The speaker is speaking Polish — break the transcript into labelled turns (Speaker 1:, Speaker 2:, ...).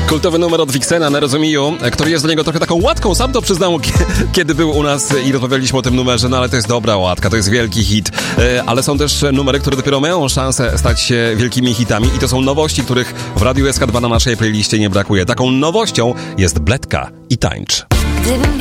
Speaker 1: Kultowy numer od Vixena na Rozumiju, który jest do niego trochę taką łatką, sam to przyznał, kiedy był u nas i rozmawialiśmy o tym numerze, no ale to jest dobra łatka, to jest wielki hit, ale są też numery, które dopiero mają szansę stać się wielkimi hitami i to są nowości, których w Radiu SK2 na naszej playliście nie brakuje. Taką nowością jest Bledka i Tańcz.